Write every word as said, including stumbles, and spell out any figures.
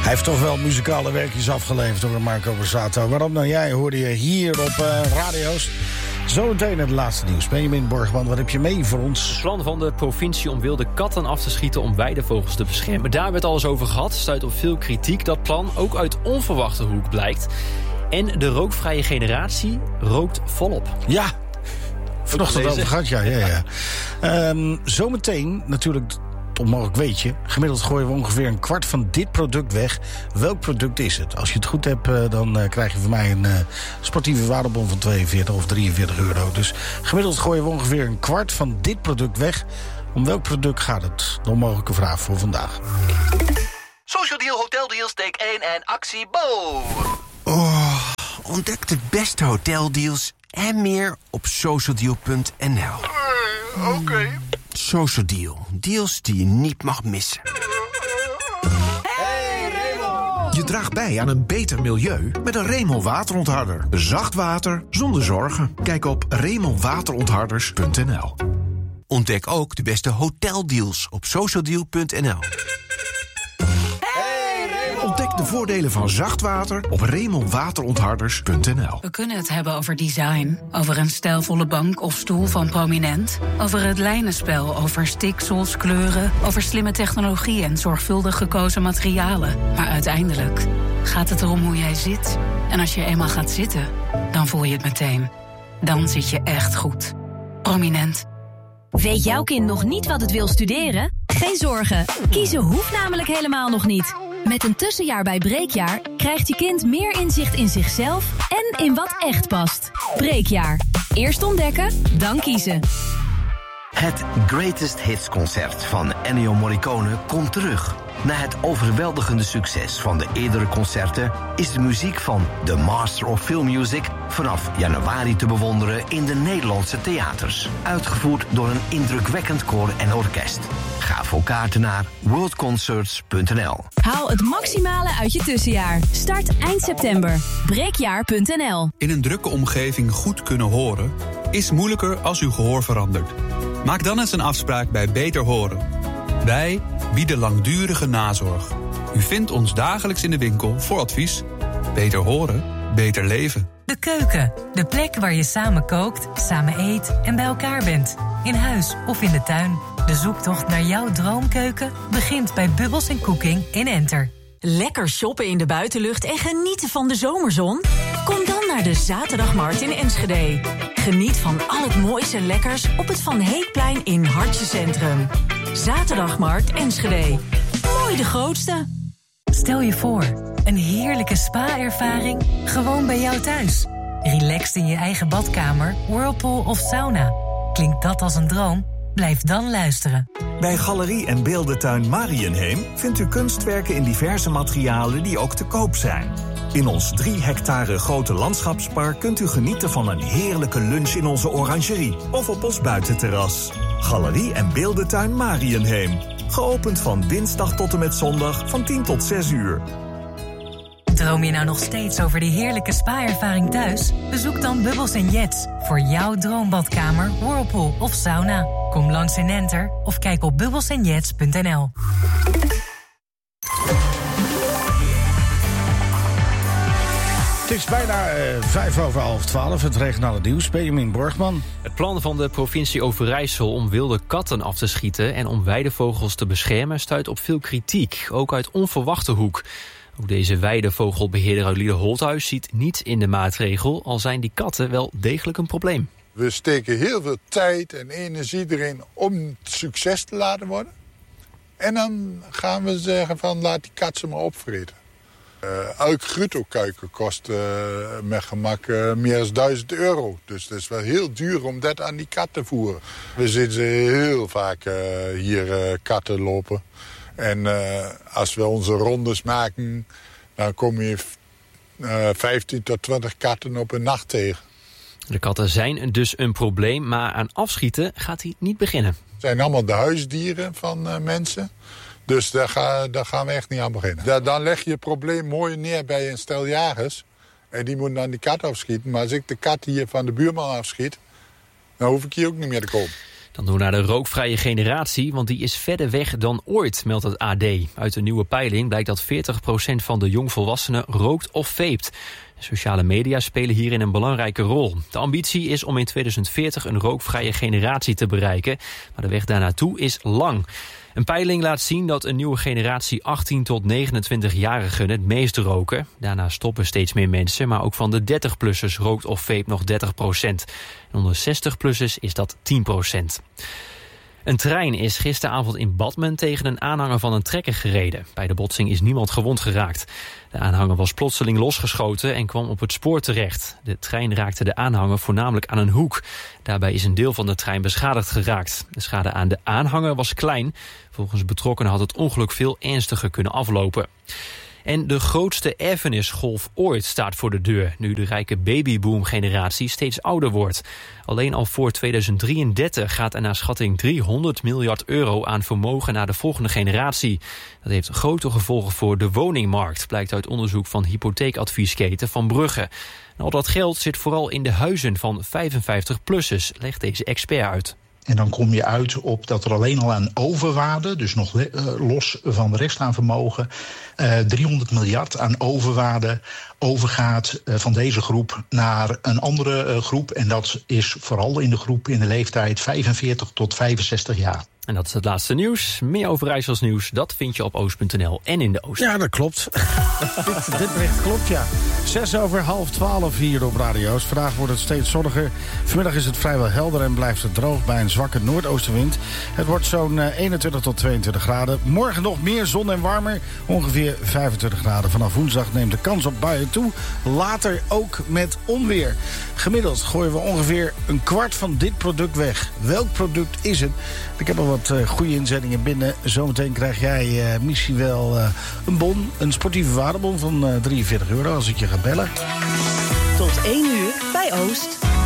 Hij heeft toch wel muzikale werkjes afgeleverd door Marco Borsato. Waarom nou jij, hoorde je hier op uh, radio's. Zometeen naar de laatste nieuws. Benjamin Borgman, wat heb je mee voor ons? Het plan van de provincie om wilde katten af te schieten om weidevogels te beschermen. Daar werd alles over gehad, stuit op veel kritiek. Dat plan ook uit onverwachte hoek blijkt. En de rookvrije generatie rookt volop. Ja, vanochtend over gehad, ja. ja, ja. Um, zometeen natuurlijk... onmogelijk weet je. Gemiddeld gooien we ongeveer een kwart van dit product weg. Welk product is het? Als je het goed hebt, dan uh, krijg je van mij een uh, sportieve waardebon van tweeënveertig of drieënveertig euro. Dus gemiddeld gooien we ongeveer een kwart van dit product weg. Om welk product gaat het? De onmogelijke vraag voor vandaag. Social Deal Hotel Deals, take één en actie Bo. Oh, ontdek de beste hoteldeals en meer op social deal punt n l. Uh, Oké. Okay. Social Deal. Deals die je niet mag missen. Hey, Remel! Je draagt bij aan een beter milieu met een Remel waterontharder. Zacht water zonder zorgen. Kijk op remel waterontharders punt n l. Ontdek ook de beste hoteldeals op social deal punt n l. Ontdek de voordelen van zacht water op remel waterontharders punt n l. We kunnen het hebben over design, over een stijlvolle bank of stoel van Prominent, over het lijnenspel, over stiksels, kleuren, over slimme technologie en zorgvuldig gekozen materialen. Maar uiteindelijk gaat het erom hoe jij zit. En als je eenmaal gaat zitten, dan voel je het meteen. Dan zit je echt goed. Prominent. Weet jouw kind nog niet wat het wil studeren? Geen zorgen, kiezen hoeft namelijk helemaal nog niet. Met een tussenjaar bij Breekjaar krijgt je kind meer inzicht in zichzelf en in wat echt past. Breekjaar. Eerst ontdekken, dan kiezen. Het Greatest Hits concert van Ennio Morricone komt terug. Na het overweldigende succes van de eerdere concerten is de muziek van The Master of Film Music vanaf januari te bewonderen in de Nederlandse theaters. Uitgevoerd door een indrukwekkend koor en orkest. Ga voor kaarten naar world concerts punt n l. Haal het maximale uit je tussenjaar. Start eind september. breekjaar punt n l. In een drukke omgeving goed kunnen horen is moeilijker als uw gehoor verandert. Maak dan eens een afspraak bij Beter Horen. Wij bieden langdurige nazorg. U vindt ons dagelijks in de winkel voor advies. Beter horen, beter leven. De keuken, de plek waar je samen kookt, samen eet en bij elkaar bent. In huis of in de tuin. De zoektocht naar jouw droomkeuken begint bij Bubbles en Cooking in Enter. Lekker shoppen in de buitenlucht en genieten van de zomerzon? Kom dan naar de Zaterdagmarkt in Enschede. Geniet van al het mooiste en lekkers op het Van Heekplein in Hartje Centrum. Zaterdagmarkt Enschede. Mooi de grootste. Stel je voor, een heerlijke spa-ervaring gewoon bij jou thuis. Relaxed in je eigen badkamer, whirlpool of sauna. Klinkt dat als een droom? Blijf dan luisteren. Bij Galerie en Beeldentuin Marienheem vindt u kunstwerken in diverse materialen die ook te koop zijn. In ons drie hectare grote landschapspark kunt u genieten van een heerlijke lunch in onze orangerie of op ons buitenterras. Galerie en Beeldentuin Marienheem. Geopend van dinsdag tot en met zondag van tien tot zes uur. Droom je nou nog steeds over die heerlijke spa-ervaring thuis? Bezoek dan Bubbles en Jets voor jouw droombadkamer, whirlpool of sauna. Kom langs in Enter of kijk op bubbles en jets punt n l. Het is bijna uh, vijf over half twaalf, het regionale nieuws. Benjamin Borgman. Het plan van de provincie Overijssel om wilde katten af te schieten en om weidevogels te beschermen stuit op veel kritiek, ook uit onverwachte hoek. Ook deze weidevogelbeheerder uit Liederholthuis ziet niets in de maatregel, al zijn die katten wel degelijk een probleem. We steken heel veel tijd en energie erin om het succes te laten worden. En dan gaan we zeggen van laat die kat ze maar opvreten. Uh, elk grutto-kuiken kost uh, met gemak uh, meer dan duizend euro. Dus het is wel heel duur om dat aan die kat te voeren. We zien ze heel vaak uh, hier uh, katten lopen. En uh, als we onze rondes maken, dan kom je uh, vijftien tot twintig katten op een nacht tegen. De katten zijn dus een probleem, maar aan afschieten gaat hij niet beginnen. Het zijn allemaal de huisdieren van uh, mensen. Dus daar, ga, daar gaan we echt niet aan beginnen. Da, dan leg je het probleem mooi neer bij een stel jagers. En die moeten dan die kat afschieten. Maar als ik de kat hier van de buurman afschiet, dan hoef ik hier ook niet meer te komen. Dan doen we naar de rookvrije generatie, want die is verder weg dan ooit, meldt het A D. Uit een nieuwe peiling blijkt dat veertig procent van de jongvolwassenen rookt of vape. Sociale media spelen hierin een belangrijke rol. De ambitie is om in tweeduizend veertig een rookvrije generatie te bereiken, maar de weg daarnaartoe is lang. Een peiling laat zien dat een nieuwe generatie achttien tot negenentwintig-jarigen het meest roken. Daarna stoppen steeds meer mensen, maar ook van de dertig-plussers rookt of vape nog dertig procent. En onder zestig-plussers is dat tien procent. Een trein is gisteravond in Badmen tegen een aanhanger van een trekker gereden. Bij de botsing is niemand gewond geraakt. De aanhanger was plotseling losgeschoten en kwam op het spoor terecht. De trein raakte de aanhanger voornamelijk aan een hoek. Daarbij is een deel van de trein beschadigd geraakt. De schade aan de aanhanger was klein. Volgens betrokkenen had het ongeluk veel ernstiger kunnen aflopen. En de grootste erfenisgolf ooit staat voor de deur, nu de rijke babyboom-generatie steeds ouder wordt. Alleen al voor tweeduizend drieëndertig gaat er naar schatting driehonderd miljard euro aan vermogen naar de volgende generatie. Dat heeft grote gevolgen voor de woningmarkt, blijkt uit onderzoek van hypotheekadviesketen Van Brugge. En al dat geld zit vooral in de huizen van vijfenvijftig-plussers, legt deze expert uit. En dan kom je uit op dat er alleen al aan overwaarde, dus nog le- uh, los van de rest aan vermogen, uh, driehonderd miljard aan overwaarde overgaat uh, van deze groep naar een andere uh, groep. En dat is vooral in de groep in de leeftijd vijfenveertig tot vijfenzestig jaar. En dat is het laatste nieuws. Meer over IJssels nieuws, dat vind je op oost punt n l en in de Oost. Ja, dat klopt. dit, dit bericht klopt, ja. Zes over half twaalf hier op radio's. Vandaag wordt het steeds zonniger. Vanmiddag is het vrijwel helder en blijft het droog bij een zwakke noordoostenwind. Het wordt zo'n eenentwintig tot tweeëntwintig graden. Morgen nog meer zon en warmer. Ongeveer vijfentwintig graden. Vanaf woensdag neemt de kans op buien toe. Later ook met onweer. Gemiddeld gooien we ongeveer een kwart van dit product weg. Welk product is het? Ik heb al wat uh, goede inzendingen binnen. Zometeen krijg jij uh, misschien wel uh, een bon. Een sportieve waardebon van uh, drieënveertig euro als ik je ga bellen. Tot één uur bij Oost.